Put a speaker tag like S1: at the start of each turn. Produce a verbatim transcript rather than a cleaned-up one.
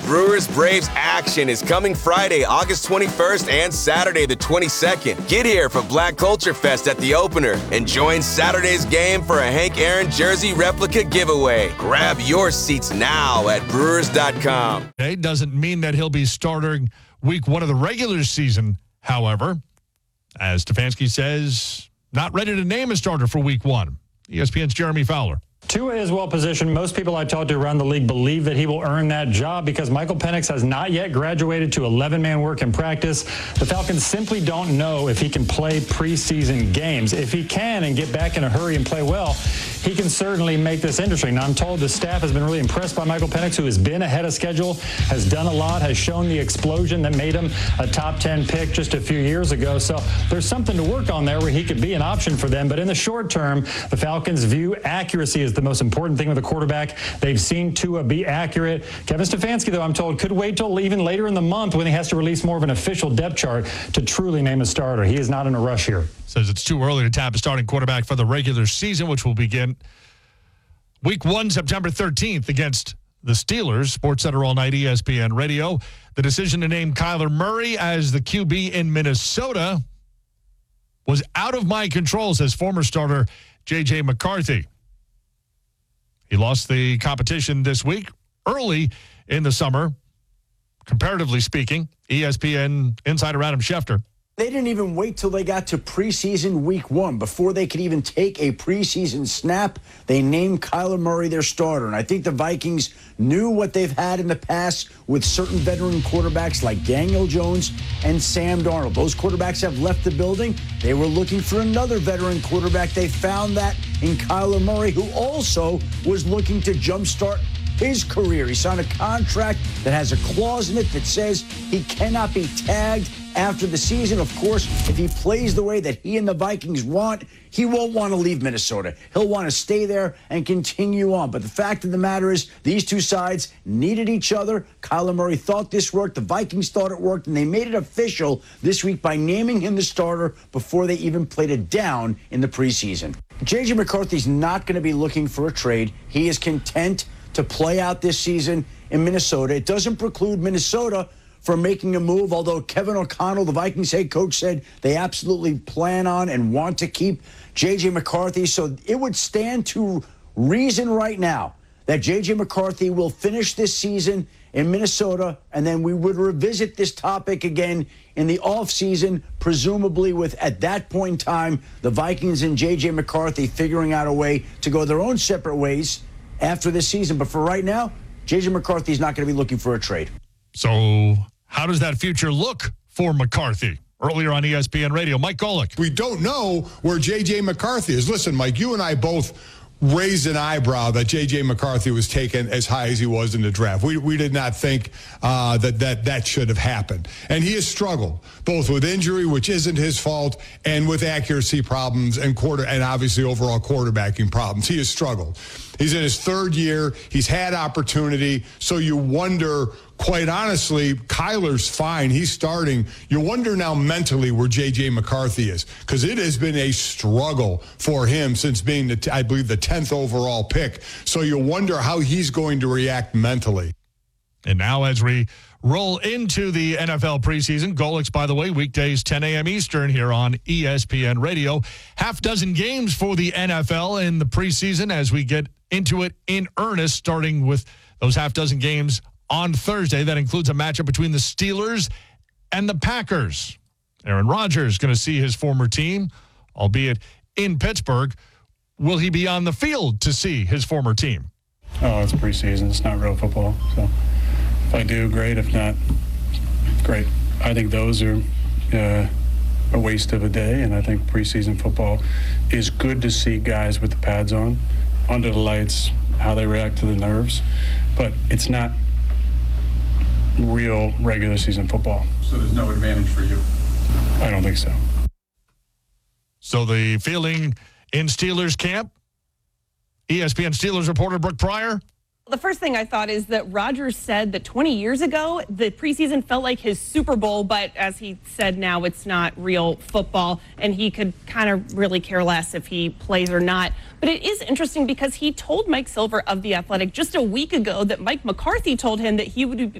S1: Brewers Braves action is coming Friday, August twenty-first and Saturday the twenty-second. Get here for Black Culture Fest at the opener and join Saturday's game for a Hank Aaron jersey replica giveaway. Grab your seats now at brewers dot com.
S2: It doesn't mean that he'll be starting week one of the regular season, however. As Stefanski says, not ready to name a starter for week one. E S P N's Jeremy Fowler.
S3: Tua is well positioned. Most people I talked to around the league believe that he will earn that job because Michael Penix has not yet graduated to eleven-man work in practice. The Falcons simply don't know if he can play preseason games. If he can and get back in a hurry and play well, he can certainly make this interesting. Now, I'm told the staff has been really impressed by Michael Penix, who has been ahead of schedule, has done a lot, has shown the explosion that made him a top ten pick just a few years ago. So there's something to work on there where he could be an option for them. But in the short term, the Falcons view accuracy as the most important thing with a quarterback. They've seen Tua be accurate. Kevin Stefanski, though, I'm told, could wait till even later in the month when he has to release more of an official depth chart to truly name a starter. He is not in a rush here.
S2: Says it's too early to tap a starting quarterback for the regular season, which will begin week one, September thirteenth against the Steelers. SportsCenter All Night, E S P N Radio. The decision to name Kyler Murray as the Q B in Minnesota was out of my control, says former starter J J McCarthy. He lost the competition this week, early in the summer, comparatively speaking. E S P N insider Adam Schefter.
S4: They didn't even wait till they got to preseason week one. Before they could even take a preseason snap, they named Kyler Murray their starter. And I think the Vikings knew what they've had in the past with certain veteran quarterbacks like Daniel Jones and Sam Darnold. Those quarterbacks have left the building. They were looking for another veteran quarterback. They found that in Kyler Murray, who also was looking to jumpstart his career. He signed a contract that has a clause in it that says he cannot be tagged after the season. Of course, if he plays the way that he and the Vikings want, he won't want to leave Minnesota. He'll want to stay there and continue on. But the fact of the matter is, these two sides needed each other. Kyler Murray thought this worked. The Vikings thought it worked, and they made it official this week by naming him the starter before they even played it down in the preseason. J J McCarthy's not going to be looking for a trade. He is content to play out this season in Minnesota. It doesn't preclude Minnesota from making a move, although Kevin O'Connell, the Vikings head coach, said they absolutely plan on and want to keep J J McCarthy. So it would stand to reason right now that J J McCarthy will finish this season in Minnesota, and then we would revisit this topic again in the offseason, presumably with, at that point in time, the Vikings and J J McCarthy figuring out a way to go their own separate ways after this season. But for right now, J J McCarthy is not going to be looking for a trade.
S2: So how does that future look for McCarthy? Earlier on E S P N Radio, Mike Golick.
S5: We don't know where J J McCarthy is. Listen, Mike, you and I both raised an eyebrow that J J McCarthy was taken as high as he was in the draft. We we did not think uh, that, that that should have happened. And he has struggled, both with injury, which isn't his fault, and with accuracy problems and quarter and obviously overall quarterbacking problems. He has struggled. He's in his third year. He's had opportunity. So you wonder, quite honestly, Kyler's fine. He's starting. You wonder now mentally where J J McCarthy is, because it has been a struggle for him since being, the, I believe, the tenth overall pick. So you wonder how he's going to react mentally.
S2: And now as we roll into the N F L preseason, Golick's, by the way, weekdays ten a.m. Eastern here on E S P N Radio. Half dozen games for the N F L in the preseason as we get into it in earnest, starting with those half dozen games on Thursday. That includes a matchup between the Steelers and the Packers. Aaron Rodgers going to see his former team, albeit in Pittsburgh. Will he be on the field to see his former team?
S6: Oh, it's preseason. It's not real football. So if I do, great. If not, great. I think those are uh, a waste of a day, and I think preseason football is good to see guys with the pads on, under the lights, how they react to the nerves, but it's not real regular season football.
S7: So there's no advantage for you?
S6: I don't think so.
S2: So the feeling in Steelers camp? E S P N Steelers reporter Brooke Pryor?
S8: The first thing I thought is that Rodgers said that twenty years ago, the preseason felt like his Super Bowl, but as he said now, it's not real football, and he could kind of really care less if he plays or not. But it is interesting because he told Mike Silver of The Athletic just a week ago that Mike McCarthy told him that he would